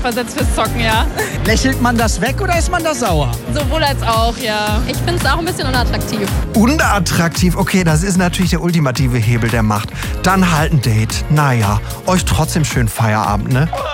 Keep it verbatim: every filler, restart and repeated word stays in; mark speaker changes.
Speaker 1: versetzt fürs Zocken, ja.
Speaker 2: Lächelt man das weg oder ist man da sauer?
Speaker 1: Sowohl als auch, ja.
Speaker 3: Ich finde es auch ein bisschen unattraktiv.
Speaker 4: Unattraktiv? Okay, das ist natürlich der ultimative Hebel der Macht. Dann halt ein Date. Naja, euch trotzdem schönen Feierabend, ne?